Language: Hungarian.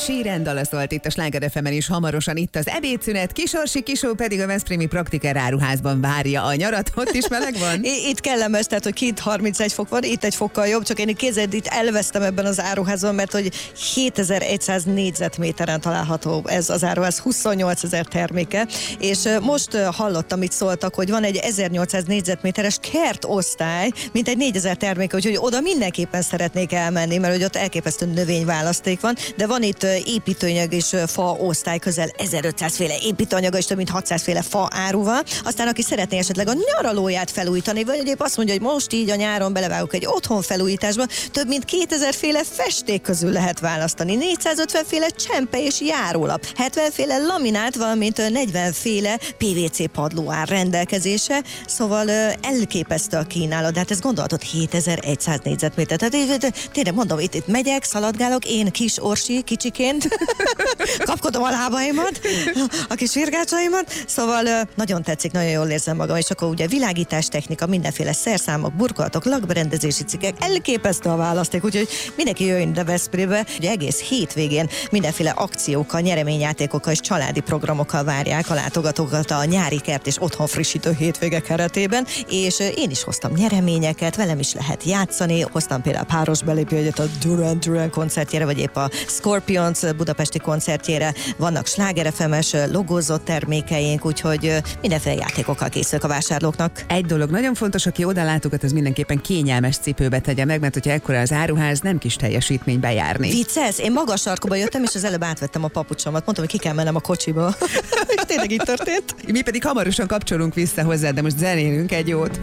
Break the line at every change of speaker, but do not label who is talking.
Sheeran dala szólt itt a Sláger FM-en, és hamarosan itt az ebédszünet. Kisorsi Kisó pedig a veszprémi Praktiker áruházban várja a nyarat. Ott is meleg van?
Itt kellemes, tehát hogy kint 31 fok van, itt egy fokkal jobb, csak én képzeld, itt elvesztem ebben az áruházban, mert hogy 7100 négyzetméteren található ez az áruház, 28 000 terméke, és most hallottam, itt szóltak, hogy van egy 1800 négyzetméteres kertosztály, mint egy 4000 terméke, úgyhogy oda mindenképpen szeretnék elmenni, mert hogy ott elképesztő növényválaszték van, de van itt építőanyag és fa osztály, közel 1500 féle építőanyaga és több mint 600 féle fa áruval. Aztán aki szeretné esetleg a nyaralóját felújítani, vagy egyéb azt mondja, hogy most így a nyáron belevágok egy otthon felújításba, több mint 2000 féle festék közül lehet választani, 450 féle csempe és járólap, 70 féle laminát, valamint 40 féle PVC padló áll rendelkezése, szóval elképesztő a kínálat, de hát ezt gondolhatod, 7100 négyzetméter. Tehát tényleg mondom, itt megyek, szaladgálok, én kis Orsi, kicsiként, kapkodom a lábaimat, a kis virgácsaimat, szóval nagyon tetszik, nagyon jól érzem magam, és akkor ugye világítás technika, mindenféle szerszámok, burkolatok, lakberendezési cikkek, elképesztő a választék, úgyhogy mindenki jöjjön ide Veszprémbe, ugye egész hétvégén mindenféle akciókkal, nyereményjátékokkal és családi programokkal várják a látogatókat a nyári kert és otthon frissítő hétvége keretében, és én is hoztam nyereményeket, velem is lehet játszani, hoztam például páros belépőjegyet a Duran Duran koncertjére, vagy épp a Scorpions budapesti koncertjére, vannak Sláger FM-es logózott termékeink, úgyhogy mindenféle játékokkal készülök a vásárlóknak.
Egy dolog nagyon fontos, aki oda látogat, az mindenképpen kényelmes cipőbe tegye meg, mert hogyha ekkora az áruház, nem kis teljesítménybe járni.
Vicces, én magas sarkuba jöttem, és az előbb átvettem a papucsomat, mondtam, hogy ki kell mennem a kocsiba. És tényleg így történt.
Mi pedig hamarosan kapcsolunk vissza hozzá, de most zenélünk egy jót.